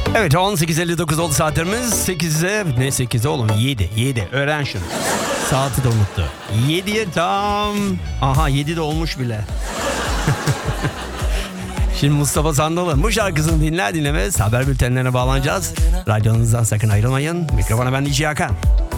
Evet, 18.59 oldu saatlerimiz. 8'e ne 8'e oğlum, 7 öğren şunu. Saati de unuttu. 7'ye tam. Aha, 7 de olmuş bile. Şimdi Mustafa Sandal'ın bu şarkısını dinlemez haber bültenlerine bağlanacağız. Radyonuzdan sakın ayrılmayın. Mikrofona ben DJ Hakan.